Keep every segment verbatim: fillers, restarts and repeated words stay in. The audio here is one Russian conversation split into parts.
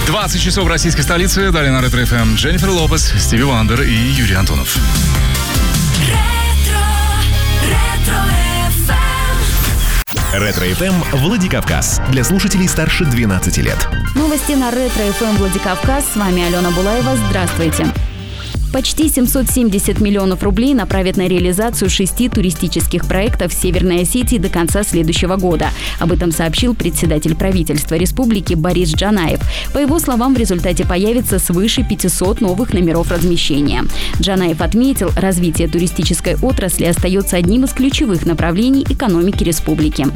двадцать часов в российской столице. Далее на Ретро эф эм Дженнифер Лопес, Стиви Вандер и Юрий Антонов. Ретро эф эм Владикавказ. Для слушателей старше двенадцати лет. Новости на Ретро эф эм Владикавказ. С вами Алена Булаева. Здравствуйте. Почти семьсот семьдесят миллионов рублей направят на реализацию шести туристических проектов в Северной Осетии до конца следующего года. Об этом сообщил председатель правительства республики Борис Джанаев. По его словам, в результате появится свыше пятисот новых номеров размещения. Джанаев отметил, развитие туристической отрасли остается одним из ключевых направлений экономики республики.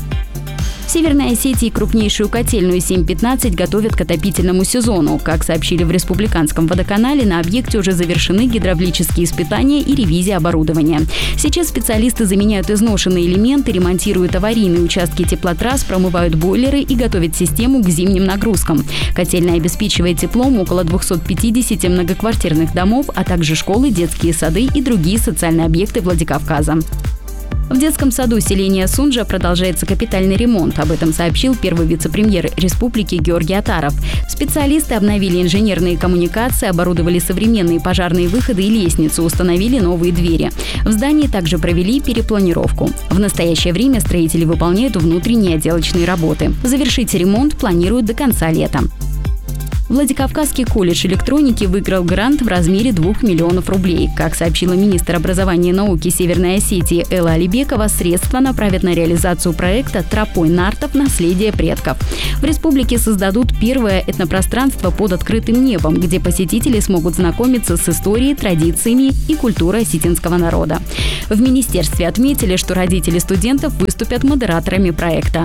В Северной Осетии крупнейшую котельную семь пятнадцать готовят к отопительному сезону. Как сообщили в Республиканском водоканале, на объекте уже завершены гидравлические испытания и ревизия оборудования. Сейчас специалисты заменяют изношенные элементы, ремонтируют аварийные участки теплотрасс, промывают бойлеры и готовят систему к зимним нагрузкам. Котельная обеспечивает теплом около двухсот пятидесяти многоквартирных домов, а также школы, детские сады и другие социальные объекты Владикавказа. В детском саду селения Сунджа продолжается капитальный ремонт. Об этом сообщил первый вице-премьер республики Георгий Атаров. Специалисты обновили инженерные коммуникации, оборудовали современные пожарные выходы и лестницы, установили новые двери. В здании также провели перепланировку. В настоящее время строители выполняют внутренние отделочные работы. Завершить ремонт планируют до конца лета. Владикавказский колледж электроники выиграл грант в размере двух миллионов рублей. Как сообщила министр образования и науки Северной Осетии Элла Алибекова, средства направят на реализацию проекта «Тропой нартов. Наследие предков». В республике создадут первое этнопространство под открытым небом, где посетители смогут знакомиться с историей, традициями и культурой осетинского народа. В министерстве отметили, что родители студентов выступят модераторами проекта.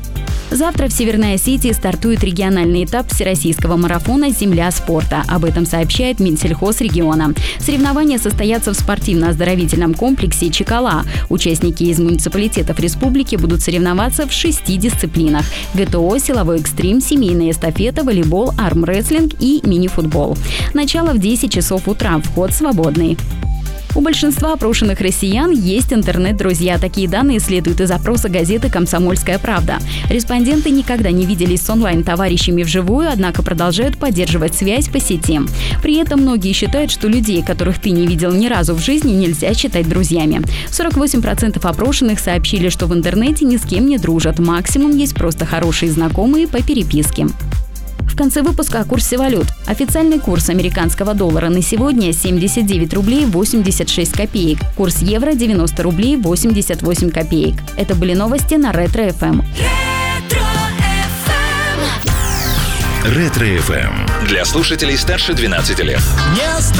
Завтра в Северной Осетии стартует региональный этап всероссийского марафона «Земля спорта». Об этом сообщает Минсельхоз региона. Соревнования состоятся в спортивно-оздоровительном комплексе «Чекала». Участники из муниципалитетов республики будут соревноваться в шести дисциплинах – ГТО, силовой экстрим, семейная эстафета, волейбол, армрестлинг и мини-футбол. Начало в десять часов утра, вход свободный. У большинства опрошенных россиян есть интернет-друзья. Такие данные следуют из опроса газеты «Комсомольская правда». Респонденты никогда не виделись с онлайн-товарищами вживую, однако продолжают поддерживать связь по сети. При этом многие считают, что людей, которых ты не видел ни разу в жизни, нельзя считать друзьями. сорок восемь процентов опрошенных сообщили, что в интернете ни с кем не дружат. Максимум есть просто хорошие знакомые по переписке. В конце выпуска о курсе валют. Официальный курс американского доллара на сегодня семьдесят девять рублей восемьдесят шесть копеек. Курс евро девяносто рублей восемьдесят восемь копеек. Это были новости на Ретро эф эм. Ретро эф эм. Для слушателей старше двенадцати лет.